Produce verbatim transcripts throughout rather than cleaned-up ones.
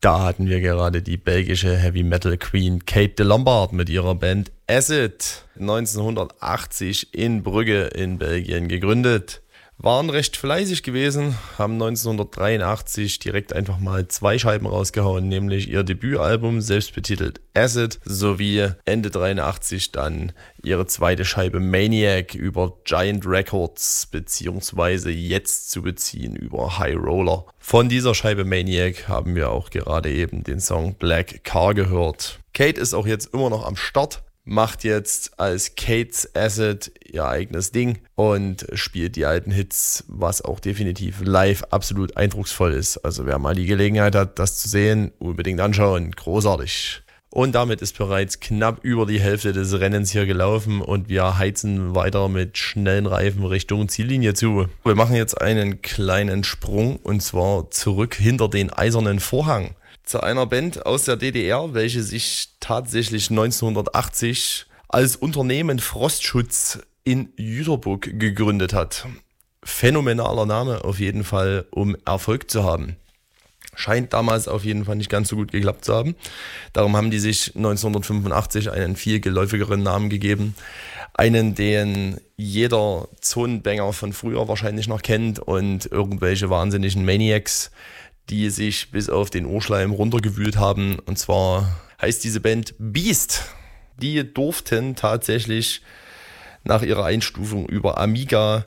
Da hatten wir gerade die belgische Heavy Metal Queen Kate de Lombard mit ihrer Band Acid, neunzehnhundertachtzig in Brügge in Belgien gegründet. Waren recht fleißig gewesen, haben neunzehnhundertdreiundachtzig direkt einfach mal zwei Scheiben rausgehauen, nämlich ihr Debütalbum, selbstbetitelt Acid, sowie Ende dreiundachtzig dann ihre zweite Scheibe Maniac über Giant Records, beziehungsweise jetzt zu beziehen über High Roller. Von dieser Scheibe Maniac haben wir auch gerade eben den Song Black Car gehört. Kate ist auch jetzt immer noch am Start, macht jetzt als Kate's Acid ihr eigenes Ding und spielt die alten Hits, was auch definitiv live absolut eindrucksvoll ist. Also wer mal die Gelegenheit hat, das zu sehen, unbedingt anschauen. Großartig. Und damit ist bereits knapp über die Hälfte des Rennens hier gelaufen und wir heizen weiter mit schnellen Reifen Richtung Ziellinie zu. Wir machen jetzt einen kleinen Sprung und zwar zurück hinter den eisernen Vorhang. Zu einer Band aus der D D R, welche sich tatsächlich neunzehnhundertachtzig als Unternehmen Frostschutz in Jüterbock gegründet hat. Phänomenaler Name auf jeden Fall, um Erfolg zu haben. Scheint damals auf jeden Fall nicht ganz so gut geklappt zu haben. Darum haben die sich neunzehnhundertfünfundachtzig einen viel geläufigeren Namen gegeben. Einen, den jeder Zonenbanger von früher wahrscheinlich noch kennt und irgendwelche wahnsinnigen Maniacs, die sich bis auf den Ohrschleim runtergewühlt haben. Und zwar heißt diese Band Beast. Die durften tatsächlich nach ihrer Einstufung über Amiga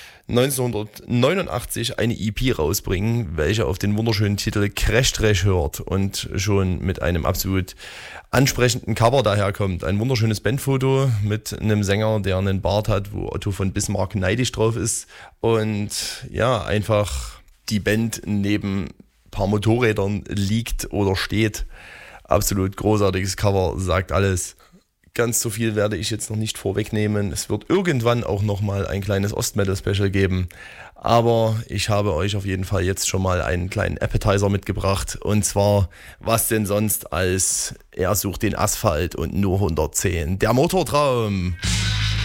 neunzehnhundertneunundachtzig eine E P rausbringen, welche auf den wunderschönen Titel Crash Trash hört und schon mit einem absolut ansprechenden Cover daherkommt. Ein wunderschönes Bandfoto mit einem Sänger, der einen Bart hat, wo Otto von Bismarck neidisch drauf ist. Und ja, einfach die Band neben ein paar Motorrädern liegt oder steht. Absolut großartiges Cover, sagt alles. Ganz so viel werde ich jetzt noch nicht vorwegnehmen. Es wird irgendwann auch nochmal ein kleines Ostmetal-Special geben. Aber ich habe euch auf jeden Fall jetzt schon mal einen kleinen Appetizer mitgebracht. Und zwar, was denn sonst als Er sucht den Asphalt und nur hundertzehn. Der Motortraum.